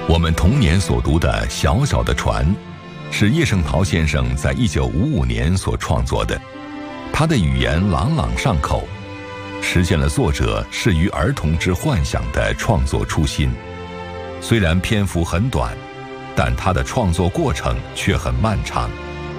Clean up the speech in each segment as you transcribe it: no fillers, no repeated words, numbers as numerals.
我们童年所读的《小小的船》，是叶圣陶先生在1955年所创作的。他的语言朗朗上口，实现了作者适于儿童之幻想的创作初心。虽然篇幅很短，但他的创作过程却很漫长。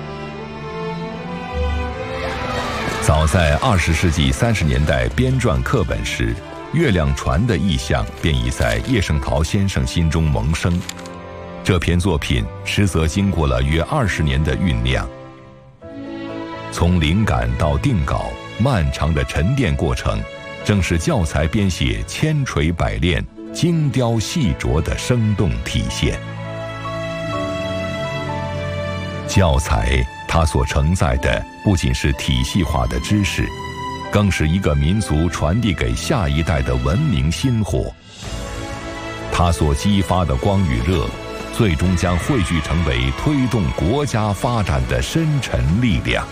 早在20世纪30年代编撰课本时，月亮船的意象便已在叶圣陶先生心中萌生。这篇作品实则经过了约20年的酝酿，从灵感到定稿，漫长的沉淀过程，正是教材编写千锤百炼、精雕细琢的生动体现。教材它所承载的不仅是体系化的知识，更是一个民族传递给下一代的文明薪火。它所激发的光与热，最终将汇聚成为推动国家发展的深沉力量。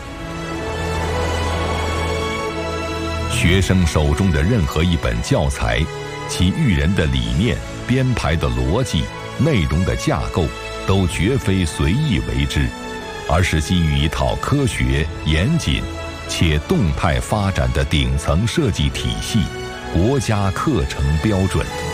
学生手中的任何一本教材，其育人的理念、编排的逻辑、内容的架构，都绝非随意为之，而是基于一套科学、严谨且动态发展的顶层设计体系——国家课程标准。